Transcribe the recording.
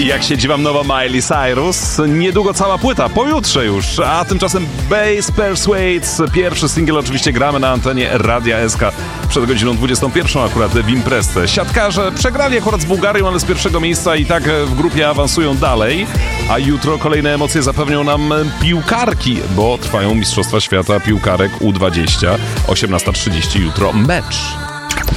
Jak siedzi wam nowa Miley Cyrus? Niedługo cała płyta, pojutrze już. A tymczasem Bass Persuades, pierwszy singiel oczywiście gramy na antenie Radia SK przed godziną 21 akurat w imprezę. Siatkarze przegrali akurat z Bułgarią, ale z pierwszego miejsca i tak w grupie awansują dalej. A jutro kolejne emocje zapewnią nam piłkarki, bo trwają Mistrzostwa Świata Piłkarek U20. 18:30 jutro mecz.